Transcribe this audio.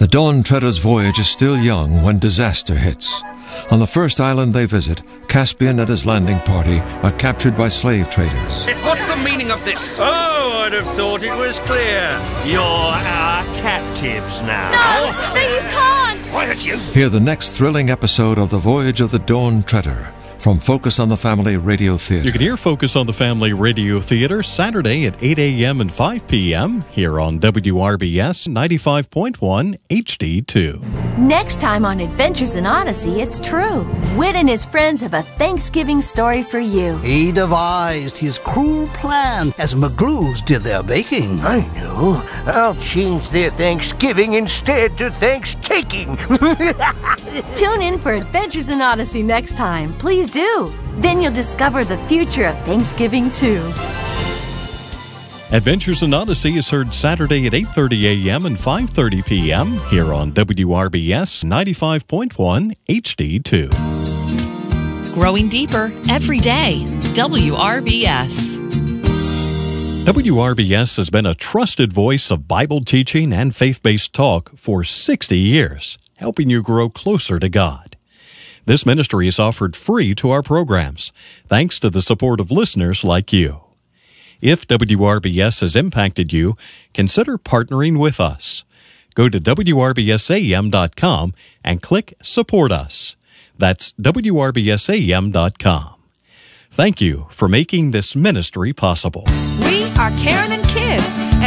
Dawn Treader's voyage is still young when disaster hits. On the first island they visit, Caspian and his landing party are captured by slave traders. What's the meaning of this? Oh, I'd have thought it was clear. You're our captives now. No, you can't! Quiet, you! Hear the next thrilling episode of The Voyage of the Dawn Treader from Focus on the Family Radio Theater. You can hear Focus on the Family Radio Theater Saturday at 8 a.m. and 5 p.m. here on WRBS 95.1 HD2. Next time on Adventures in Odyssey, it's true. Whit and his friends have a Thanksgiving story for you. He devised his cruel plan as McGlues did their baking. I know. I'll change their Thanksgiving instead to Thanks-taking. Tune in for Adventures in Odyssey next time. Please do. Then you'll discover the future of Thanksgiving, too. Adventures in Odyssey is heard Saturday at 8:30 a.m. and 5:30 p.m. here on WRBS 95.1 HD2. Growing deeper every day. WRBS. WRBS has been a trusted voice of Bible teaching and faith-based talk for 60 years, helping you grow closer to God. This ministry is offered free to our programs, thanks to the support of listeners like you. If WRBS has impacted you, consider partnering with us. Go to WRBSAM.com and click Support Us. That's WRBSAM.com. Thank you for making this ministry possible. We are Karen and Kids,